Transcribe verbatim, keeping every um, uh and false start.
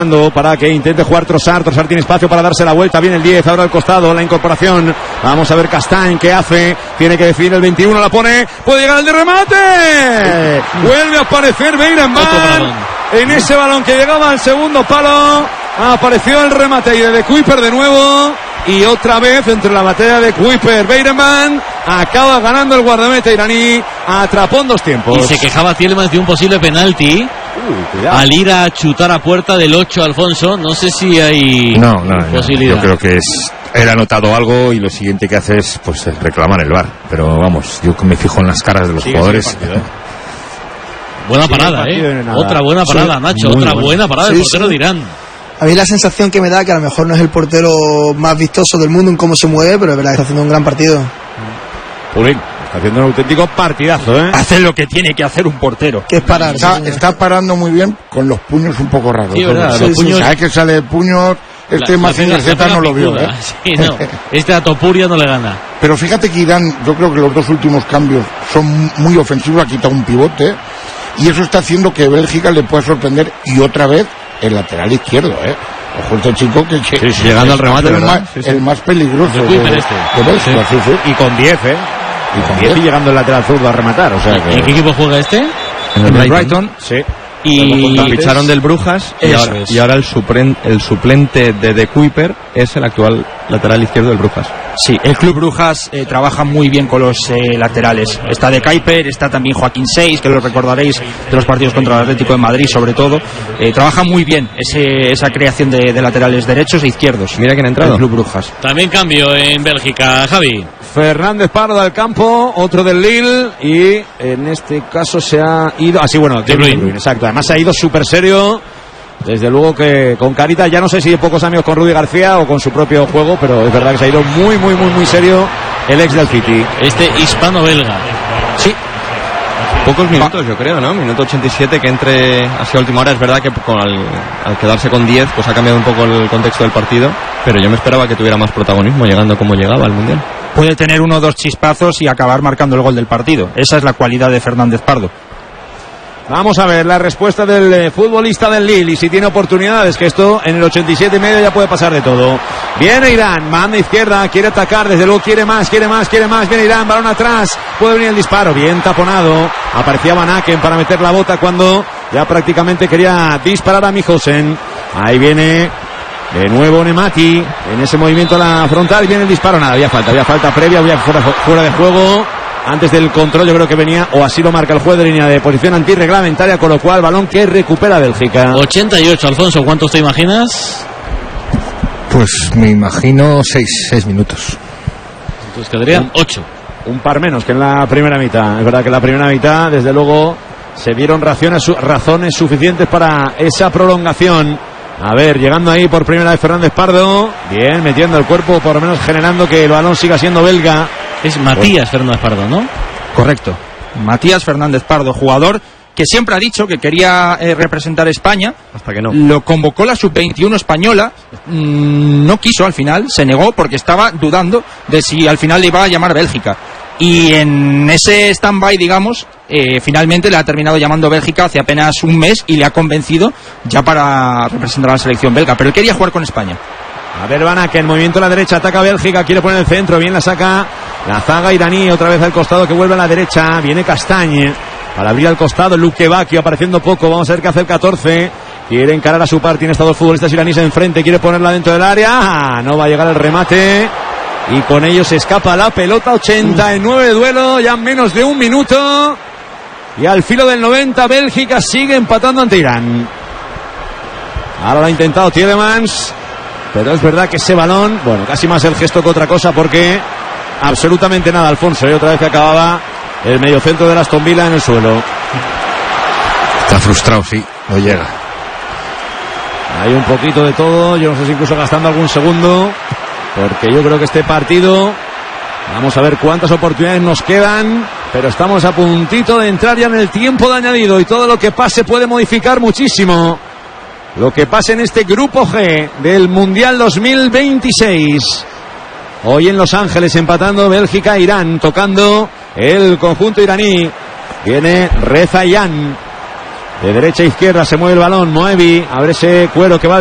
para que intente jugar Trossard. Trossard tiene espacio para darse la vuelta. Viene el diez, ahora al costado, la incorporación. Vamos a ver Castañ qué hace. Tiene que definir el veintiuno, la pone. Puede llegar el de remate. Vuelve a aparecer Beiranvand en ese balón que llegaba al segundo palo. Apareció el remate y de Kuiper de nuevo. Y otra vez entre la batalla de Kuiper, Beiranvand acaba ganando el guardameta iraní. Atrapó en dos tiempos. Y se quejaba Tielemans de un posible penalti. Uh, al ir a chutar a puerta del ocho, Alfonso. No sé si hay no, no, posibilidad. No, yo creo que es él ha notado algo y lo siguiente que hace es pues reclamar el V A R. Pero vamos, yo me fijo en las caras de los sigue, jugadores. sigue partido, ¿eh? Buena sigue parada, ¿eh? Otra buena parada, sí, Nacho. Otra buena, buena parada sí, del portero sí. de Irán. A mí la sensación que me da que a lo mejor no es el portero más vistoso del mundo en cómo se mueve, pero es verdad que está haciendo un gran partido. Pulín está haciendo un auténtico partidazo, ¿eh? Hace lo que tiene que hacer un portero. Que es parar. Está, sí, está parando muy bien con los puños un poco raros. Sí, verdad, Sí, los sí, puños- Sabes que sale de puños. Este La- la Mazinger pega- Z la pega no lo vio, picuda. ¿eh? Sí, no. Este a Topuria no le gana. Pero fíjate que Irán, yo creo que los dos últimos cambios son muy ofensivos. Ha quitado un pivote y eso está haciendo que Bélgica le pueda sorprender. Y otra vez el lateral izquierdo, ¿eh? Ojo, este chico que, que Sí, sí, llegando al remate, el, ¿verdad? más, Sí, sí. el más peligroso De Kuiper este. de Bélgica, sí, sí. Y con diez, ¿eh? Y con diez y llegando el lateral zurdo a rematar, o sea que... ¿En qué equipo juega este? En el En el Brighton. Brighton. Sí. Y Lo ficharon del Brujas y Eso ahora, es. y ahora el, suplen- el suplente de De Kuiper es el actual lateral izquierdo del Brujas. Sí, el Club Brujas eh, trabaja muy bien con los eh, laterales. Está De Kuiper, está también Joaquín Seis, que lo recordaréis de los partidos contra el Atlético de Madrid, sobre todo. Eh, trabaja muy bien ese, esa creación de, de laterales derechos e izquierdos. Mira quién ha entrado. El Club Brujas. También cambio en Bélgica, Javi. Fernández Pardo al campo, otro del Lille, y en este caso se ha ido... Ah, sí, bueno, De Bruyne. De Bruyne, exacto. Además se ha ido súper serio, desde luego que con carita, ya no sé si pocos amigos con Rudy García o con su propio juego, pero es verdad que se ha ido muy, muy, muy, muy serio el ex del City. Este hispano-belga. Sí, Pocos minutos, yo creo, ¿no? Minuto ochenta y siete que entre así a última hora. Es verdad que con al, al quedarse con diez, pues ha cambiado un poco el contexto del partido. Pero yo me esperaba que tuviera más protagonismo llegando como llegaba al Mundial. puede tener uno o dos chispazos y acabar marcando el gol del partido. Esa es la cualidad de Fernández Pardo. Vamos a ver la respuesta del eh, futbolista del Lille y si tiene oportunidades, que esto en el ochenta y siete y medio ya puede pasar de todo. Viene Irán, banda izquierda, quiere atacar, desde luego quiere más, quiere más, quiere más. Viene Irán, balón atrás, puede venir el disparo, bien taponado. Aparecía Van Aken para meter la bota cuando ya prácticamente quería disparar a Mijosen. Ahí viene de nuevo Nemati, en ese movimiento a la frontal, viene el disparo, nada, había falta, había falta previa, había fuera, fuera de juego. Antes del control yo creo que venía, o así lo marca el juez de línea de posición antirreglamentaria, con lo cual balón que recupera Bélgica. ochenta y ocho, Alfonso, ¿cuántos te imaginas? Pues me imagino seis, seis minutos. Entonces quedarían ocho. Un par menos que en la primera mitad. Es verdad que en la primera mitad, desde luego, se dieron razones, razones suficientes para esa prolongación. A ver, llegando ahí por primera vez Fernández Pardo. Bien, metiendo el cuerpo, por lo menos generando que el balón siga siendo belga. Es Matías Fernández Pardo, ¿no? Correcto. Matías Fernández Pardo, jugador que siempre ha dicho que quería eh, representar a España. Hasta que no. Lo convocó la sub veintiuno española. Mmm, no quiso al final, se negó porque estaba dudando de si al final le iba a llamar Bélgica. Y en ese stand-by, digamos, eh, finalmente le ha terminado llamando Bélgica hace apenas un mes y le ha convencido ya para representar a la selección belga. Pero él quería jugar con España. A ver, Van Aken, movimiento a la derecha, ataca a Bélgica, quiere poner el centro, bien la saca la zaga iraní, otra vez al costado que vuelve a la derecha, viene Castañ para abrir al costado, Luque Bacchio apareciendo poco, vamos a ver qué hace el catorce, quiere encarar a su par, tiene estos dos futbolistas iraníes enfrente, quiere ponerla dentro del área, no va a llegar el remate y con ello se escapa la pelota. Ochenta y nueve de duelo, ya menos de un minuto y al filo del noventa Bélgica sigue empatando ante Irán. Ahora lo ha intentado Tielemans, pero es verdad que ese balón, bueno, casi más el gesto que otra cosa, porque absolutamente nada, Alfonso, y otra vez que acababa el mediocentro de Aston Villa en el suelo. Está frustrado, sí, no llega. Hay un poquito de todo, yo no sé si incluso gastando algún segundo, porque yo creo que este partido, vamos a ver cuántas oportunidades nos quedan, pero estamos a puntito de entrar ya en el tiempo de añadido y todo lo que pase puede modificar muchísimo lo que pasa en este grupo G del Mundial dos mil veintiséis. Hoy en Los Ángeles empatando Bélgica e Irán, tocando el conjunto iraní. Viene Reza Yan. De derecha a izquierda se mueve el balón. Moevi, abre ese Cuero que va